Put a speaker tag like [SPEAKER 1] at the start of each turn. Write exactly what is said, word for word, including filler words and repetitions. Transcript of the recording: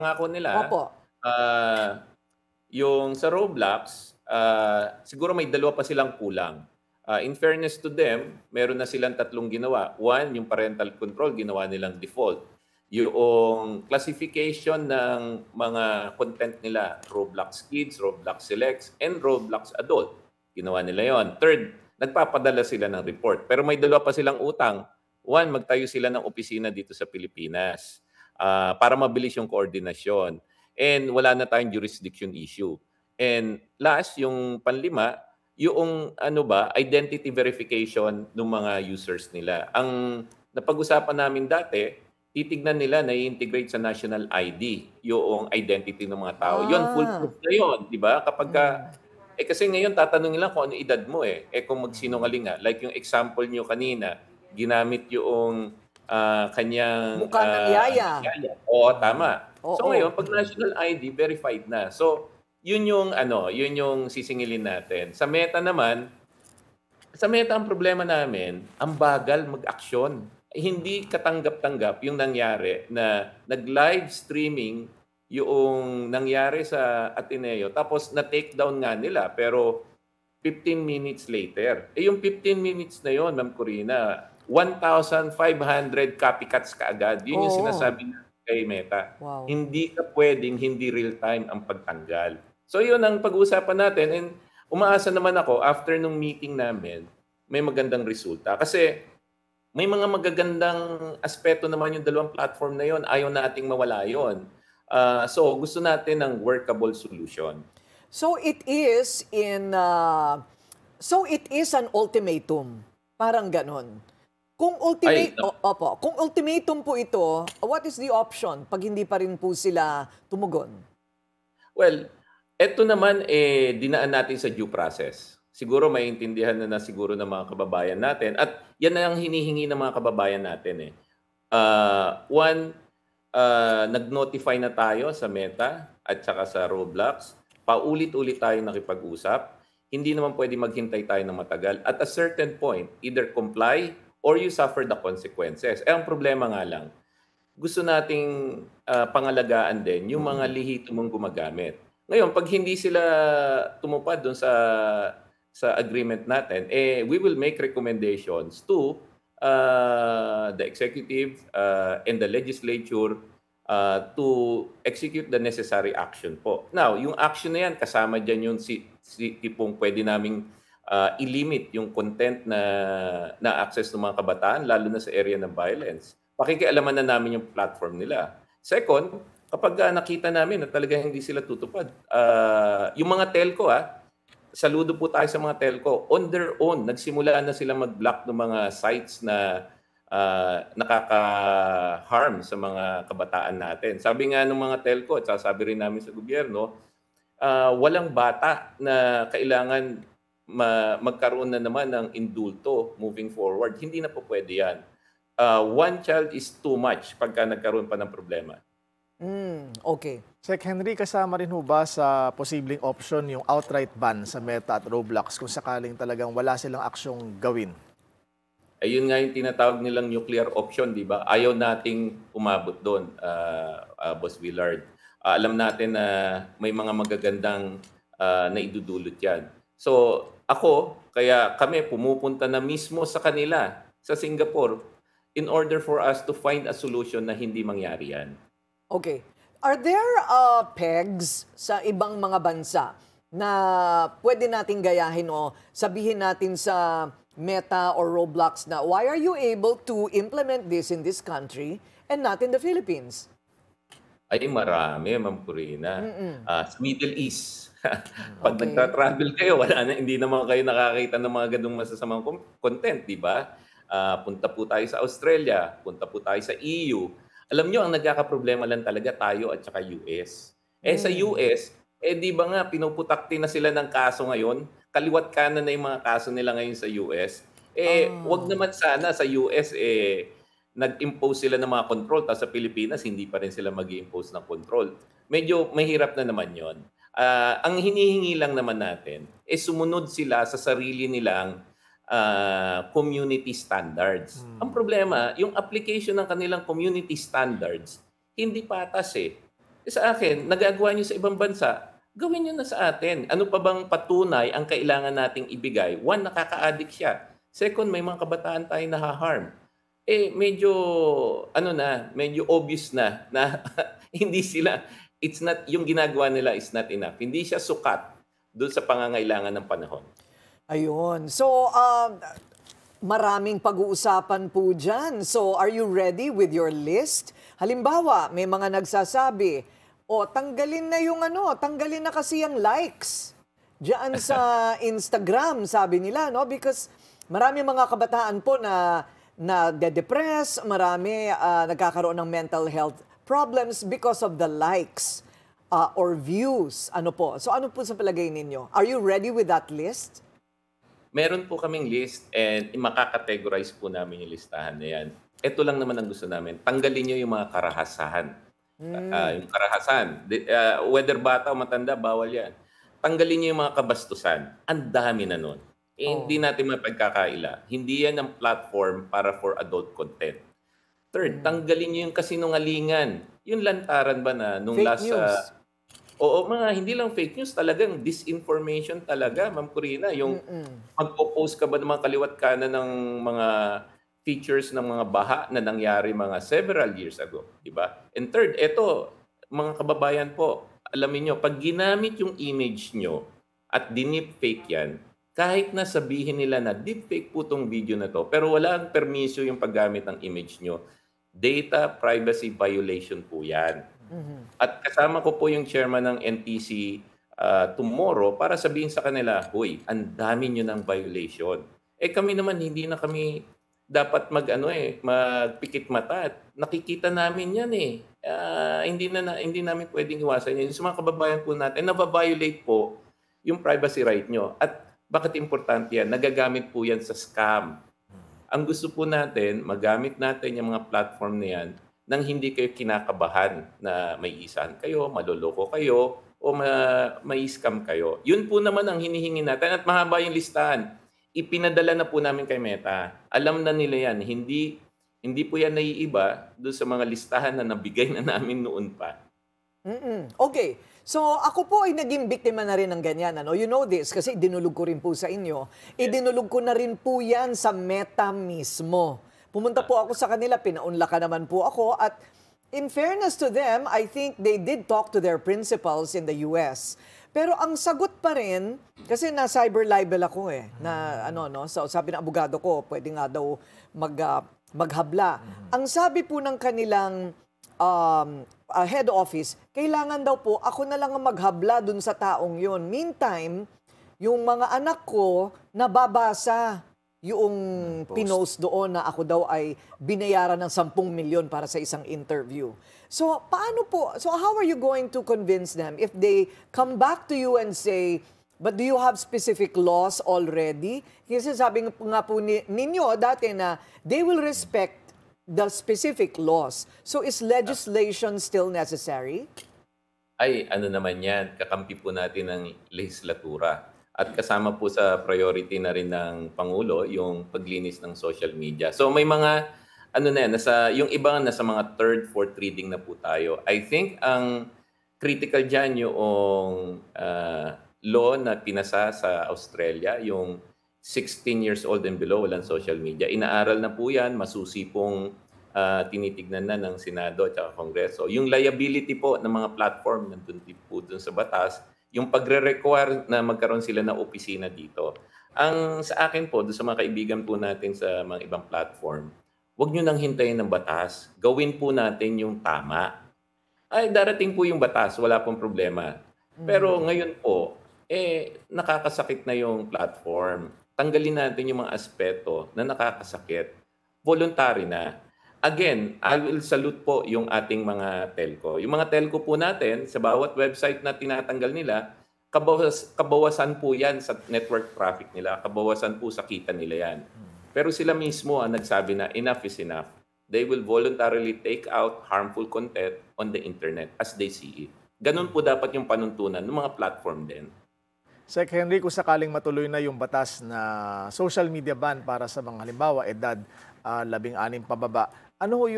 [SPEAKER 1] Pangako nila,
[SPEAKER 2] Opo.
[SPEAKER 1] ah, yung sa Roblox, ah, siguro may dalawa pa silang kulang. Ah, in fairness to them, meron na silang tatlong ginawa. One, yung parental control ginawa nilang default. Yoong classification ng mga content nila, Roblox Kids, Roblox Selects, and Roblox Adult, ginawa nila yun. Third, nagpapadala sila ng report. Pero may dalawa pa silang utang. One, magtayo sila ng opisina dito sa Pilipinas, ah, para mabilis yung koordinasyon. And wala na tayong jurisdiction issue. And last, yung panlima, yoong ano ba, identity verification nung mga users nila. Ang napag-usapan namin dati, titignan nila na i-integrate sa national I D yoong identity ng mga tao. Yun,
[SPEAKER 2] Ah.
[SPEAKER 1] foolproof na yun, 'di ba? Kapagka
[SPEAKER 2] Hmm.
[SPEAKER 1] eh, kasi ngayon tatanungin lang kung ano edad mo, eh. Eh, kung
[SPEAKER 2] Mhm.
[SPEAKER 1] magsinungaling nga, like yung example niyo kanina, ginamit yoong, ah, kaniyang,
[SPEAKER 2] Mukha ng
[SPEAKER 1] ah,
[SPEAKER 2] yaya.
[SPEAKER 1] yaya. Oo,
[SPEAKER 2] Mhm.
[SPEAKER 1] tama. So
[SPEAKER 2] Oo.
[SPEAKER 1] ngayon 'pag national I D, verified na. So, yun yung ano, yun yung sisingilin natin. Sa Meta naman, sa Meta ang problema namin, ang bagal mag-aksyon. Hindi katanggap-tanggap yung nangyari na nag-live streaming yoong nangyari sa Ateneo tapos na-take down nga nila pero fifteen minutes later. Eh, yung fifteen minutes na yun, Ma'am Corina, one thousand five hundred copycats kaagad. Yun yung
[SPEAKER 2] Oo.
[SPEAKER 1] sinasabi namin kay Meta.
[SPEAKER 2] Wow.
[SPEAKER 1] Hindi ka puwedeng hindi real-time ang pagtanggal. So yun ang pag-uusapan natin and umaasa naman ako after nung meeting namin, may magandang resulta. Kasi may mga magagandang aspeto naman yung dalawang platform na yun, ayaw nating mawala yun. Ah, so gusto natin ng workable solution.
[SPEAKER 2] So it is in, ah, so it is an ultimatum, parang gano'n. Kung
[SPEAKER 1] Ay,
[SPEAKER 2] ultimate
[SPEAKER 1] nap
[SPEAKER 2] o opo, kung ultimatum po ito, what is the option 'pag hindi pa rin po sila tumugon?
[SPEAKER 1] Well, eto naman, eh, dinaan natin sa due process. Siguro maiintindihan na na siguro ng mga kababayan natin at yan na ang hinihingi ng mga kababayan natin, eh. Ah, one, ah, nag-notify na tayo sa Meta at saka sa Roblox. Paulit-ulit tayong nakipag-usap. Hindi naman puwedeng maghintay tayo ng matagal. At a certain point, either comply or you suffer the consequences. Eh, ang problema nga lang, gusto nating, ah, pangalagaan din yung mga
[SPEAKER 2] Mm.
[SPEAKER 1] lehitimong gumagamit. Ngayon 'pag hindi sila tumupad dun sa sa agreement natin, eh, we will make recommendations to, ah, the executive, ah, and the legislature, ah, to execute the necessary action po. Now, yung action na yan kasama diyan yung si si tipong puwede naming, ah, i-limit yung content na na-access ng mga kabataan lalo na sa area ng violence. Pakikialaman na namin yung platform nila. Second, kapagka nakita namin na talagang hindi sila tutupad, ah, yung mga telco, ah, saludo po tayo sa mga telco. On their own, nagsimula na silang mag-block ng mga sites na, ah, nakaka-harm sa mga kabataan natin. Sabi nga nung mga telco at sasabi rin namin sa gobyerno, ah, walang bata na kailangan ma magkaroon na naman ng indulto moving forward. Hindi na po puwede yan. Ah, one child is too much pagka nagkaroon pa ng problema.
[SPEAKER 2] Hmm, okey.
[SPEAKER 3] Sec Henry, kasama rin ho ba sa posibleng option yung outright ban sa Meta at Roblox kung sakaling talagang wala silang aksyong gawin?
[SPEAKER 1] Ayun nga yung tinatawag nilang nuclear option, 'di ba? Ayaw nating umabot do'n, ah, ah, Boss Willard. Ah, alam natin na may mga magagandang, ah, naidudulot 'yan. So, ako, kaya kami pumupunta na mismo sa kanila, sa Singapore, in order for us to find a solution na hindi mangyari 'yan.
[SPEAKER 2] Okay. Are there, ah, pegs sa ibang mga bansa na pwede nating gayahin o sabihin natin sa Meta or Roblox na, "Why are you able to implement this in this country and not in the Philippines?"
[SPEAKER 1] Ay marami, Ma'am Corina.
[SPEAKER 2] Mm.
[SPEAKER 1] Ah, sa Middle East,
[SPEAKER 3] Hmm,
[SPEAKER 1] 'pag
[SPEAKER 2] Okay.
[SPEAKER 1] nagta-travel kayo wala na hindi naman kayo nakakita ng mga gano'ng masasamang com content, 'di ba? Ah, punta po tayo sa Australia, punta po tayo sa E U. Alam niyo ang nagkakaproblema lang talaga tayo at saka U S. Eh, sa
[SPEAKER 2] Hmm.
[SPEAKER 1] U S, eh, 'di ba nga pinuputakti na sila ng kaso ngayon, kaliwa't kanan na yung mga kaso nila ngayon sa U S. Eh, 'wag
[SPEAKER 2] Ah.
[SPEAKER 1] naman sana sa U S, eh, nag-impose sila ng mga control tapos sa Pilipinas hindi pa rin sila mag-i-impose ng control. Medyo mahirap na naman 'yon. Ah, ang hinihingi lang naman natin, eh, sumunod sila sa sarili nilang, ah, community standards. Ang
[SPEAKER 3] hmm.
[SPEAKER 1] problema, yung application ng kanilang community standards hindi patas, eh. Eh, sa akin, nagagawa niyo sa ibang bansa, gawin niyo na sa atin. Ano pa bang patunay ang kailangan nating ibigay? One, nakaka-addict siya. Second, may mga kabataan tayong naha-harm. Eh, medyo ano na, medyo obvious na na hindi sila it's not yung ginagawa nila is not enough. Hindi siya sukat do'n sa pangangailangan ng panahon.
[SPEAKER 2] Ayun. So, um, maraming pag-uusapan po dyan. So, are you ready with your list? Halimbawa, may mga nagsasabi, o tanggalin na yung ano, tanggalin na kasi yung likes. Diyan sa Instagram, sabi nila, no? Because marami mga kabataan po na na de-depress, marami ah, nagkakaroon ng mental health problems because of the likes ah, or views. Ano po? So ano po sa palagay ninyo? Are you ready with that list?
[SPEAKER 1] Meron po kaming list and makaka-categorize po namin yung listahan na yan. Ito lang naman ang gusto namin, tanggalin niyo yung mga karahasan. Ah, yung karahasan, di ah, whether bata o matanda, bawal yan. Tanggalin niyo yung mga kabastusan, ang dami na nun. Eh, hindi
[SPEAKER 2] Oh.
[SPEAKER 1] natin mapagkakaila, hindi yan ang platform para for adult content. Third, tanggalin niyo yung kasinungalingan. Yung lantaran ba na nung
[SPEAKER 2] Fake
[SPEAKER 1] last
[SPEAKER 2] news.
[SPEAKER 1] sa oo, mga hindi lang fake news, talagang disinformation talaga, Ma'am Corina. Yung magpo-post ka ba ng mga kaliwa't kanan ng mga features ng mga baha na nangyari mga several years ago, di ba? And third, eto, mga kababayan po, alamin nyo, pag ginamit yung image nyo at dinipfake yan, kahit na sabihin nila na deepfake po tong video na to, pero wala ang permiso yung paggamit ng image nyo, data privacy violation po yan. At kasama ko po yung chairman ng N T C ah, tomorrow para sabihin sa kanila, "Hoy, ang dami niyo ng violation." Eh kami naman hindi na kami dapat mag-ano eh, magpikit mata at nakikita namin 'yan eh. Ah, hindi na, na hindi namin pwedeng iwasan 'yan. Yung sa mga kababayan po natin, naba-violate po yung privacy right nyo. At bakit importante 'yan? Nagagamit po 'yan sa scam. Ang gusto po natin, magamit natin yung mga platform na yan nang hindi kayo kinakabahan na may isahan kayo, maloloko kayo, o ma may scam kayo. Yun po naman ang hinihingi natin at mahaba yung listahan. Ipinadala na po namin kay Meta. Alam na nila yan. Hindi hindi po yan naiiba doon sa mga listahan na nabigay na namin noon pa.
[SPEAKER 2] Mm-mm. Okay. So ako po ay naging biktima na rin ng ganyan. Ano? You know this kasi dinulog ko rin po sa inyo. Idinulog ko na rin po yan sa Meta mismo. Pumunta po ako sa kanila, pinaunlakan naman po ako at in fairness to them, I think they did talk to their principals in the U S. Pero ang sagot pa rin, kasi na cyber libel ako eh, na ano no, so sabi ng abogado ko, pwede nga daw mag, ah, maghabla. Ang sabi po ng kanilang um, uh, head office, kailangan daw po ako na lang ang maghabla dun sa taong yun. Meantime, yung mga anak ko nababasa yung pinost doon na ako daw ay binayaran ng sampung milyon para sa isang interview. So, paano po? So, how are you going to convince them if they come back to you and say, but do you have specific laws already? Kasi sabi nga po ni, ninyo dati na they will respect the specific laws. So, is legislation still necessary?
[SPEAKER 1] Ay, ano naman yan, kakampi po natin ng legislatura. At kasama po sa priority na rin ng Pangulo yung paglinis ng social media. So may mga, ano na yan, nasa, yung iba nasa mga third, fourth reading na po tayo. I think ang critical dyan yung uh, law na pinasa sa Australia, yung sixteen years old and below, walang social media. Inaaral na po yan, masusi pong uh, tinitignan na ng Senado at Kongreso. Yung liability po ng mga platform, nandun din po dun sa batas, yung pagre-require na magkaroon sila ng opisina dito. Ang sa akin po, doon sa mga kaibigan po natin sa mga ibang platform, huwag nyo nang hintayin ng batas. Gawin po natin yung tama. Ay, darating po yung batas, wala pong problema. Pero ngayon po, eh, nakakasakit na yung platform. Tanggalin natin yung mga aspeto na nakakasakit. Voluntary na. Again, I will salute po yung ating mga telco. Yung mga telco po natin, sa bawat website na tinatanggal nila, kabawas, kabawasan po yan sa network traffic nila. Kabawasan po sa kita nila yan. Pero sila mismo ang nagsabi na enough is enough. They will voluntarily take out harmful content on the internet as they see it. Ganun po dapat yung panuntunan ng mga platform din.
[SPEAKER 3] Sec Henry, kung sakaling matuloy na yung batas na social media ban para sa mga halimbawa edad uh, labing anim pababa, ano ho yung